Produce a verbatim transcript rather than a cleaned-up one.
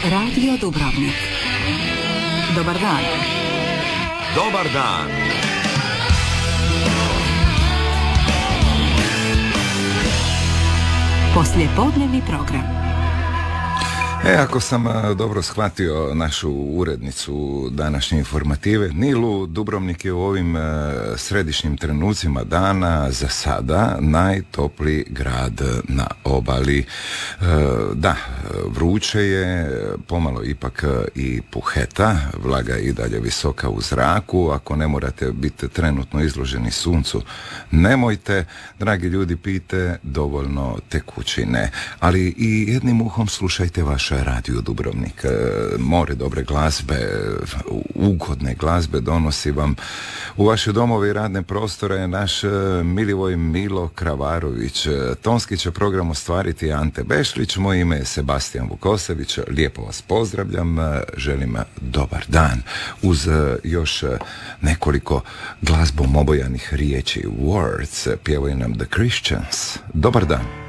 Radio Dubrovnik. Dobar dan. Dobar dan. Poslijepodnevni program. E, ako sam a, dobro shvatio našu urednicu današnje informative, Nilu, Dubrovnik je u ovim a, središnjim trenucima dana za sada najtopliji grad na obali. E, da, vruće je, pomalo ipak i puheta, vlaga je i dalje visoka u zraku. Ako ne morate biti trenutno izloženi suncu, nemojte, dragi ljudi, pijte dovoljno tekućine, ali i jednim uhom slušajte vaše Radio Dubrovnik. More dobre glazbe, ugodne glazbe donosi vam u vaše domove i radne prostore naš Milivoj Milo Kravarović. Tonski će program ostvariti Ante Bešlić, moje ime je Sebastian Vukosević. Lijepo vas pozdravljam, želim dobar dan uz još nekoliko glazbom obojanih riječi. Words pjevaju nam The Christians. Dobar dan.